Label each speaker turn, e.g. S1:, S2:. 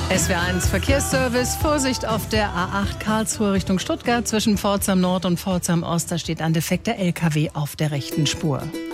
S1: SWR1 Verkehrsservice. Vorsicht auf der A8 Karlsruhe Richtung Stuttgart. Zwischen Pforzheim Nord und Pforzheim Ost, da steht ein defekter LKW auf der rechten Spur.